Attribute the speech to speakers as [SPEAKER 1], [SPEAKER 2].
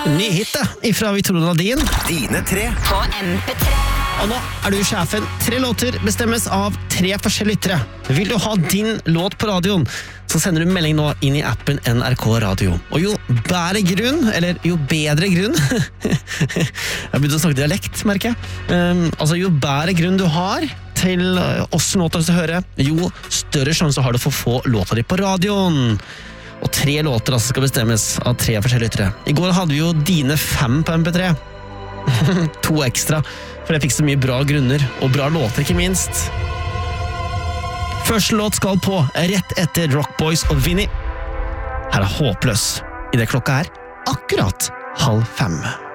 [SPEAKER 1] Ny hit ifra Victoria Nadine.
[SPEAKER 2] Dine tre.
[SPEAKER 3] På MP3.
[SPEAKER 1] Og nå du sjefen. 3 låter bestemmes av 3 forskjellige lyttere. Vil du ha din låt på radioen, så sender du melding nå inn i appen NRK Radio. Og jo bedre grunn, eller jo bedre grunn Jeg begynte å snakke dialekt, merker jeg. Altså jo bedre grunn du har til hvordan låta skal høre, jo større sjanse har du for å få låta di på radioen. Og 3 låter altså skal bestemmes av 3 forskjellige lyttere. I går hadde vi jo dine 5 på MP3. 2 ekstra, for jeg fikk så mye bra grunner, og bra låter ikke minst. Første låt skal på rett etter Rock Boys og Vinnie. Her Håpløs, i det klokka akkurat 4:30.